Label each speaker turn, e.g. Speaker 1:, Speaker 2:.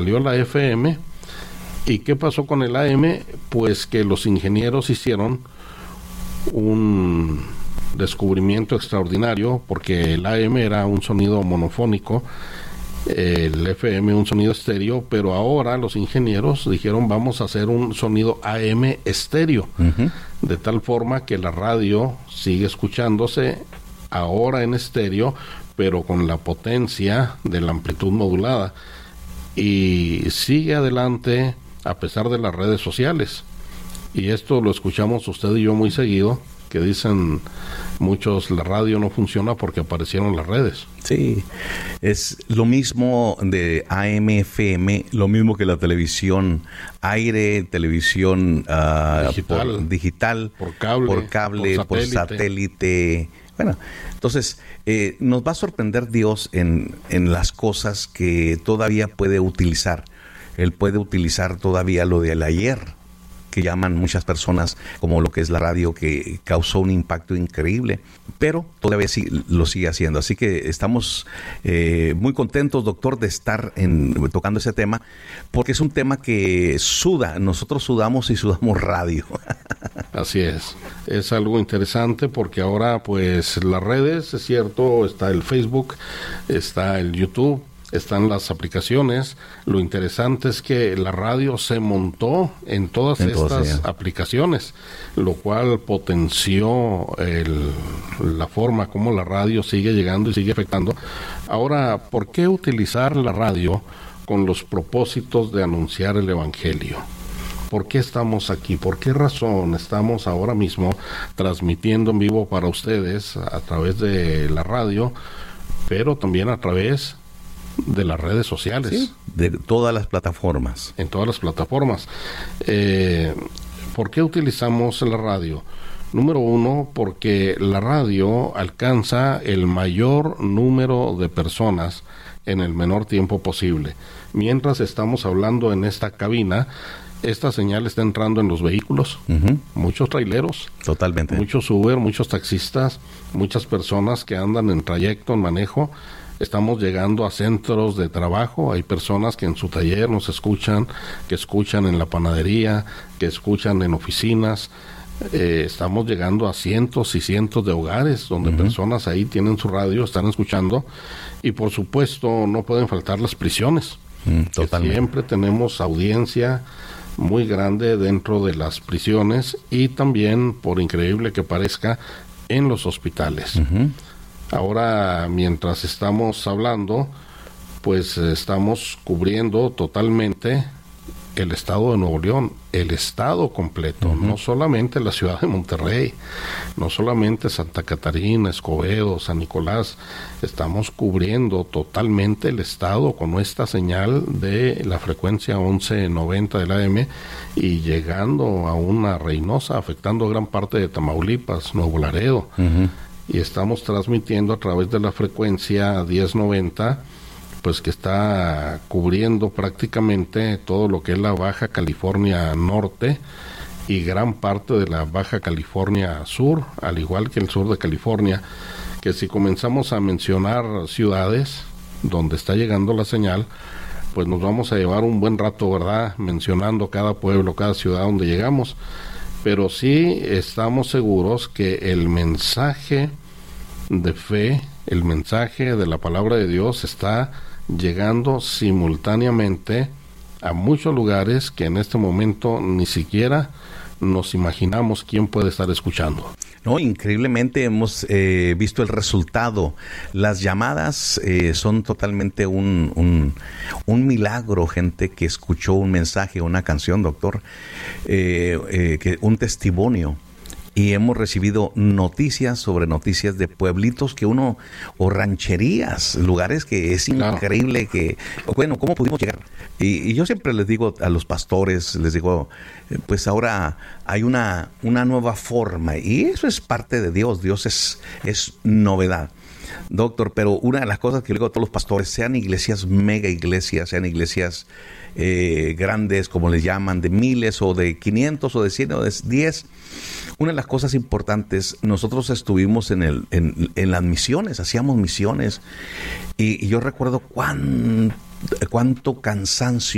Speaker 1: salió la FM. ¿Y qué pasó con el AM? Pues que los ingenieros hicieron un descubrimiento extraordinario, porque el AM era un sonido monofónico, el FM un sonido estéreo, pero ahora los ingenieros dijeron vamos a hacer un sonido AM estéreo, de tal forma que la radio sigue escuchándose ahora en estéreo, pero con la potencia de la amplitud modulada, y sigue adelante a pesar de las redes sociales. Y esto lo escuchamos usted y yo muy seguido, que dicen muchos, la radio no funciona porque aparecieron las redes.
Speaker 2: Sí, es lo mismo de AM, FM, lo mismo que la televisión aire, televisión digital,
Speaker 1: por cable,
Speaker 2: por satélite. Bueno, entonces nos va a sorprender Dios en las cosas que todavía puede utilizar. Él puede utilizar todavía lo del ayer, que llaman muchas personas, como lo que es la radio, que causó un impacto increíble, pero todavía sí lo sigue haciendo. Así que estamos muy contentos, doctor, de estar tocando ese tema, porque es un tema que suda. Nosotros sudamos y sudamos radio.
Speaker 1: Así es algo interesante, porque ahora pues las redes, es cierto, está el Facebook, está el YouTube, están las aplicaciones. Lo interesante es que la radio se montó en todas estas aplicaciones, lo cual potenció la forma como la radio sigue llegando y sigue afectando. Ahora, ¿por qué utilizar la radio con los propósitos de anunciar el Evangelio? ¿Por qué estamos aquí? ¿Por qué razón estamos ahora mismo transmitiendo en vivo para ustedes a través de la radio, pero también a través de las redes sociales?
Speaker 2: Sí, de todas las plataformas.
Speaker 1: En todas las plataformas. ¿Por qué utilizamos la radio? Número uno, porque la radio alcanza el mayor número de personas en el menor tiempo posible. Mientras estamos hablando en esta cabina, esta señal está entrando en los vehículos, muchos traileros,
Speaker 2: totalmente,
Speaker 1: muchos Uber, muchos taxistas, muchas personas que andan en trayecto, en manejo. Estamos llegando a centros de trabajo. Hay personas que en su taller nos escuchan, que escuchan en la panadería, que escuchan en oficinas. Estamos llegando a cientos y cientos de hogares donde personas ahí tienen su radio, están escuchando. Y por supuesto no pueden faltar las prisiones.
Speaker 2: Totalmente.
Speaker 1: Siempre tenemos audiencia muy grande dentro de las prisiones, y también, por increíble que parezca, en los hospitales. Ahora, mientras estamos hablando, pues estamos cubriendo totalmente el estado de Nuevo León, el estado completo, no solamente la ciudad de Monterrey, no solamente Santa Catarina, Escobedo, San Nicolás. Estamos cubriendo totalmente el estado con esta señal de la frecuencia 1190 del AM, y llegando a una Reynosa, afectando gran parte de Tamaulipas, Nuevo Laredo. Y estamos transmitiendo a través de la frecuencia 1090, pues que está cubriendo prácticamente todo lo que es la Baja California Norte y gran parte de la Baja California Sur, al igual que el sur de California, que si comenzamos a mencionar ciudades donde está llegando la señal, pues nos vamos a llevar un buen rato, ¿verdad?, mencionando cada pueblo, cada ciudad donde llegamos. Pero sí estamos seguros que el mensaje de fe, el mensaje de la palabra de Dios está llegando simultáneamente a muchos lugares que en este momento ni siquiera nos imaginamos quién puede estar escuchando.
Speaker 2: No, increíblemente hemos visto el resultado. Las llamadas son totalmente un milagro, gente que escuchó un mensaje, una canción, doctor, un testimonio. Y hemos recibido noticias sobre noticias de pueblitos o rancherías, lugares que es increíble que, bueno, ¿cómo pudimos llegar? Y yo siempre les digo a los pastores, les digo, pues ahora hay una nueva forma, y eso es parte de Dios. Dios es novedad. Doctor, pero una de las cosas que le digo a todos los pastores, sean iglesias, mega iglesias, sean iglesias grandes, como les llaman, de miles o de 500 o de 100 o de 10, una de las cosas importantes, nosotros estuvimos en las misiones, hacíamos misiones, y yo recuerdo cuánto cansancio